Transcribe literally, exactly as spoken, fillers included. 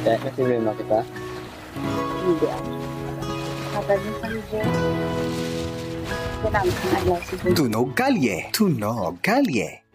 Kaya sa problema kita? Hindi ako. Kapag yung kanila, kailangan kang adlaw siguro. Tunog Kalye. Tunog Kalye.